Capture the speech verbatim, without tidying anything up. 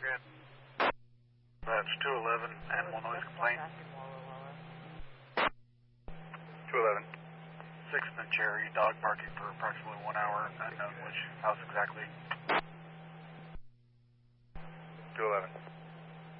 That's two eleven, animal noise complaint. two eleven. Sixth and Cherry, dog barking for approximately one hour, unknown which house exactly. two eleven.